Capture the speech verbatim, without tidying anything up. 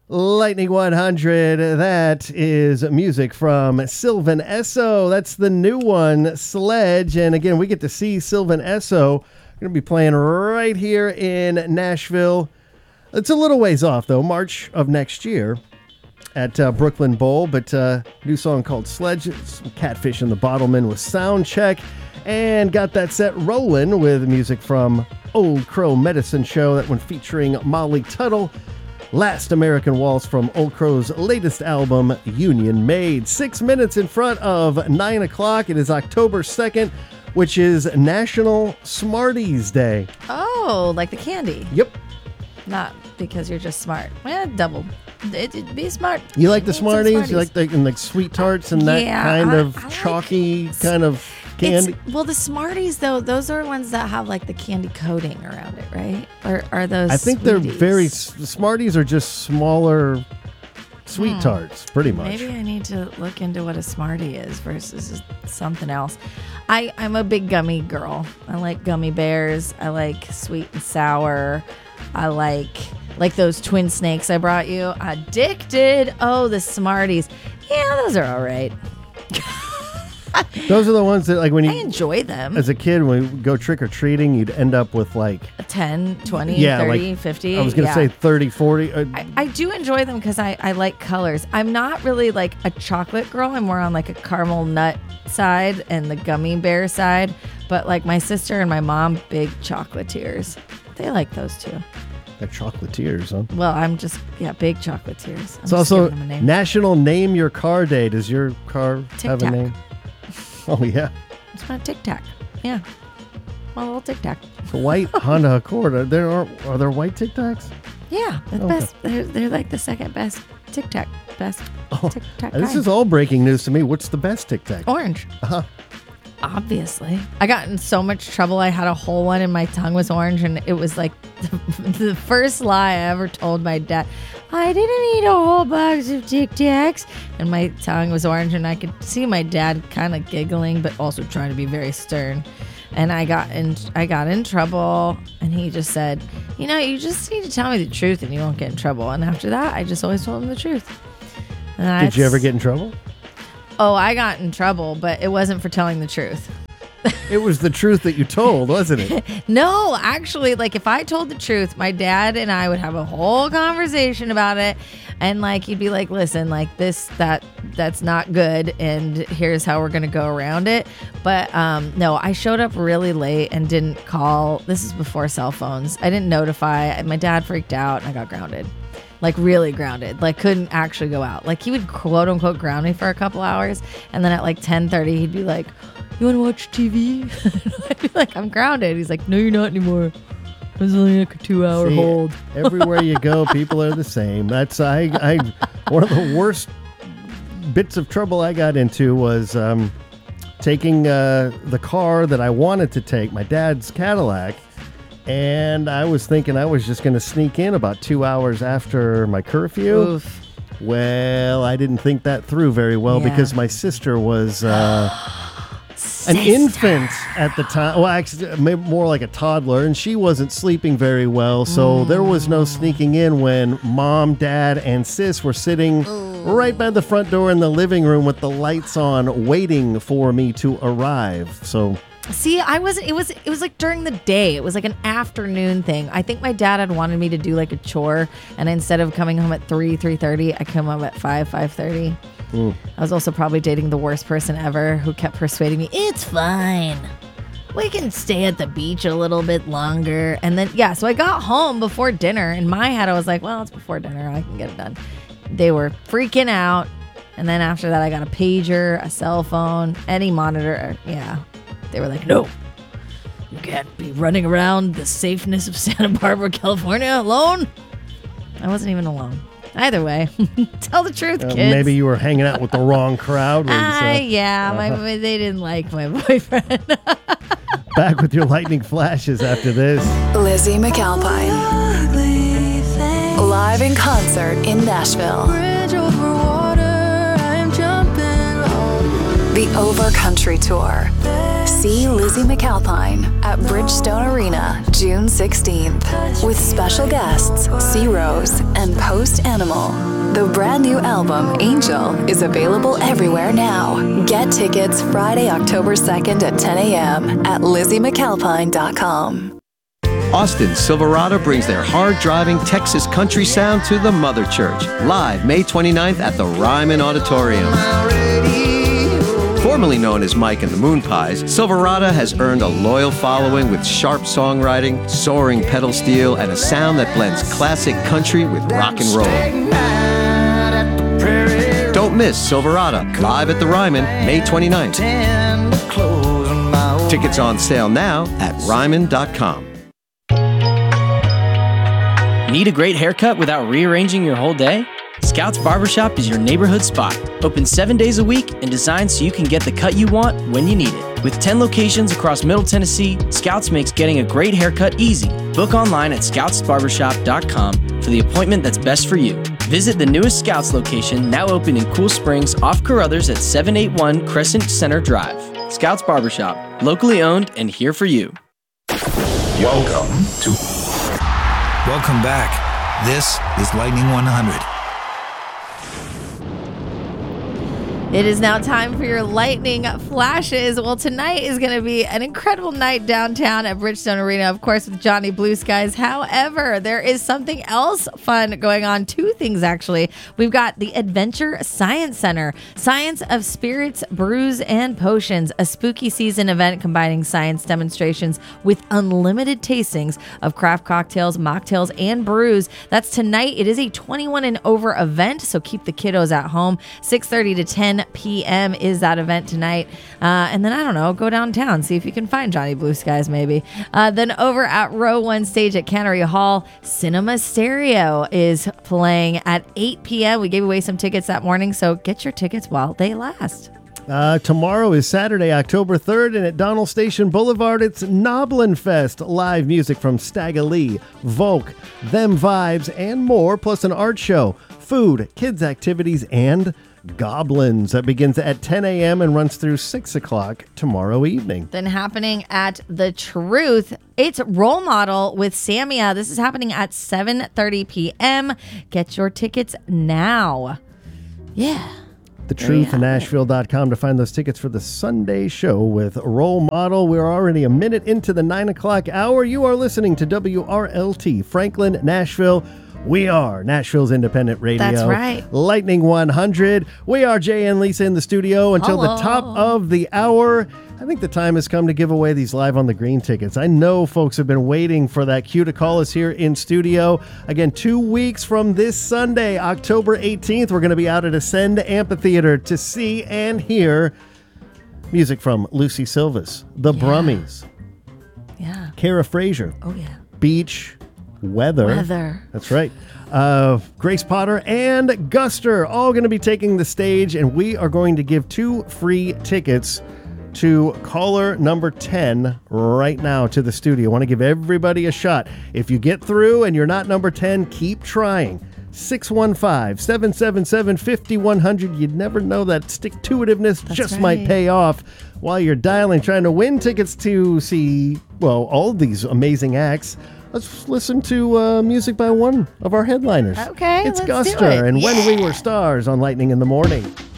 Lightning one hundred, that is music from Sylvan Esso. That's the new one, Sledge. And again, we get to see Sylvan Esso. Going to be playing right here in Nashville. It's a little ways off, though, March of next year at uh, Brooklyn Bowl. But uh, new song called Sledge. Some Catfish and the Bottlemen with Sound Check. And got that set rolling with music from Old Crow Medicine Show. That one featuring Molly Tuttle. Last American Waltz from Old Crow's latest album, Union Made. Six minutes in front of nine o'clock. It is October second, which is National Smarties Day. Oh, like the candy. Yep. Not because you're just smart. Eh, double. It, it, be smart. You like the Smarties? Smarties? You like the and like sweet tarts and that yeah, kind I, of I like, chalky kind of candy? It's, well, the Smarties, though, those are ones that have like the candy coating around it, right? Or are those I think Sweeties? they're very... Smarties are just smaller sweet Hmm. tarts, pretty much. Maybe I need to look into what a Smartie is versus something else. I, I'm a big gummy girl. I like gummy bears. I like sweet and sour. I like like those twin snakes I brought you. Addicted. Oh, the Smarties. Yeah, those are all right. Those are the ones that, like, when you... I enjoy them. As a kid, when we go trick-or-treating, you'd end up with, like... ten, twenty, yeah, thirty, like, fifty. I was going to yeah. say thirty, forty. Uh, I, I do enjoy them because I, I like colors. I'm not really like a chocolate girl. I'm more on like a caramel nut side and the gummy bear side. But like my sister and my mom, big chocolatiers. They like those too. they're chocolatiers, huh? Well, I'm just, yeah, big chocolatiers. I'm It's just also giving them a name. National Name Your Car Day. Does your car have a Tic-tac. name? Oh, yeah. It's my Tic Tac. Yeah. My little Tic Tac. The white Honda Accord. Are there, are, are there white Tic Tacs? Yeah. The Okay. best. They're, they're like the second best Tic Tac. Best Tic Tac. This is all breaking news to me. What's the best Tic Tac? Orange. Uh-huh. Obviously. I got in so much trouble. I had a whole one and my tongue was orange, and it was like the, the first lie I ever told my dad. I didn't eat a whole box of Tic Tacs. And my tongue was orange, and I could see my dad kind of giggling, but also trying to be very stern. And I got in I got in trouble, and he just said, you know, you just need to tell me the truth and you won't get in trouble. And after that, I just always told him the truth. And Did you ever that's- get in trouble? Oh, I got in trouble, but it wasn't for telling the truth. It was the truth that you told, wasn't it? No, actually, like if I told the truth, my dad and I would have a whole conversation about it. And like, he'd be like, listen, like this, that, that's not good. And here's how we're going to go around it. But um, no, I showed up really late and didn't call. This is before cell phones. I didn't notify. My dad freaked out and I got grounded. Like really grounded, like couldn't actually go out. Like he would quote unquote ground me for a couple hours. And then at like ten thirty, he'd be like, you want to watch T V? I'd be like, I'm grounded. He's like, no, you're not anymore. It was only like a two hour See, hold. Everywhere you go, people are the same. That's I. I one of the worst bits of trouble I got into was um, taking uh, the car that I wanted to take, my dad's Cadillac, and I was thinking I was just going to sneak in about two hours after my curfew. Oof. Well, I didn't think that through very well Yeah. because my sister was uh, an infant at the time. Well, actually, maybe more like a toddler, and she wasn't sleeping very well. So there was no sneaking in when mom, dad, and sis were sitting right by the front door in the living room with the lights on, waiting for me to arrive. So See, I wasn't, it was, it was like during the day. It was like an afternoon thing. I think my dad had wanted me to do like a chore. And instead of coming home at three, three thirty, I come home at five, five thirty. Mm. I was also probably dating the worst person ever who kept persuading me, it's fine. We can stay at the beach a little bit longer. And then, yeah, so I got home before dinner. In my head, I was like, well, it's before dinner. I can get it done. They were freaking out. And then after that, I got a pager, a cell phone, any monitor. Yeah. They were like, no, you can't be running around the safeness of Santa Barbara, California alone. I wasn't even alone. Either way, tell the truth, uh, kids. maybe you were hanging out with the wrong crowd. Lisa. Uh, yeah, my, Uh-huh. they didn't like my boyfriend. Back with your lightning flashes after this. Lizzie McAlpine. Live in concert in Nashville. The the Overcountry Tour. See Lizzie McAlpine at Bridgestone Arena June sixteenth with special guests C Rose and Post Animal. The brand new album Angel is available everywhere now. Get tickets Friday, October second at ten a.m. at lizzie mcalpine dot com. Austin Silverado brings their hard-driving Texas country sound to the Mother Church, live May twenty-ninth at the Ryman Auditorium. Formerly known as Mike and the Moon Pies, Silverado has earned a loyal following with sharp songwriting, soaring pedal steel, and a sound that blends classic country with rock and roll. Don't miss Silverado, live at the Ryman, May twenty-ninth. Tickets on sale now at ryman dot com. Need a great haircut without rearranging your whole day? Scouts Barbershop is your neighborhood spot. Open seven days a week and designed so you can get the cut you want when you need it. With ten locations across Middle Tennessee, Scouts makes getting a great haircut easy. Book online at scouts barbershop dot com for the appointment that's best for you. Visit the newest Scouts location, now open in Cool Springs off Carruthers at seven eighty-one Crescent Center Drive. Scouts Barbershop, locally owned and here for you. Welcome to... Welcome back. This is Lightning one hundred. It is now time for your lightning flashes. Well, tonight is going to be an incredible night downtown at Bridgestone Arena, of course, with Johnny Blue Skies. However, there is something else fun going on. Two things, actually. We've got the Adventure Science Center, Science of Spirits, Brews, and Potions, a spooky season event combining science demonstrations with unlimited tastings of craft cocktails, mocktails, and brews. That's tonight. It is a twenty-one and over event, so keep the kiddos at home. six thirty to ten p.m. is that event tonight. Uh, and then, I don't know, go downtown, see if you can find Johnny Blue Skies maybe. Uh, then over at Row one Stage at Cannery Hall, Cinema Stereo is playing at eight p.m. We gave away some tickets that morning, so get your tickets while they last. Uh, tomorrow is Saturday, October third, and at Donald Station Boulevard, it's Noblin Fest. Live music from Stagger Lee, Volk, Them Vibes, and more, plus an art show, food, kids' activities, and Goblins. That begins at ten a.m. and runs through six o'clock tomorrow evening. Then happening at The Truth, it's Role Model with Samia. This is happening at seven thirty p.m. Get your tickets now. Yeah. the truth nashville dot com to find those tickets for the Sunday show with Role Model. We're already a minute into the nine o'clock hour. You are listening to W R L T Franklin, Nashville. We are Nashville's independent radio. That's right. Lightning one hundred. We are Jay and Lisa in the studio until Hello. the top of the hour. I think the time has come to give away these Live on the Green tickets. I know folks have been waiting for that cue to call us here in studio. Again, two weeks from this Sunday, October eighteenth, we're going to be out at Ascend Amphitheater to see and hear music from Lucy Silvas, The Yeah. Brummies, Yeah. Kara Frazier, Oh, yeah. Beach, Weather. Weather. That's right. Uh, Grace Potter and Guster all going to be taking the stage, and we are going to give two free tickets to caller number ten right now to the studio. I want to give everybody a shot. If you get through and you're not number ten, keep trying. six one five, seven seven seven, five one zero zero. You'd never know that stick-to-itiveness That's just right. might pay off while you're dialing, trying to win tickets to see, well, all these amazing acts. Let's listen to uh, music by one of our headliners. Okay, It's let's do Guster it. and When Yeah. We Were Stars on Lightning in the Morning.